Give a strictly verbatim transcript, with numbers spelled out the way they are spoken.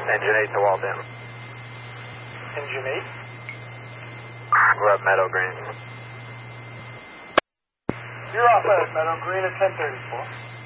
Engine eight to Walden. Engine eight. We're up Meadow Green. You're off at Meadow Green at ten thirty-four.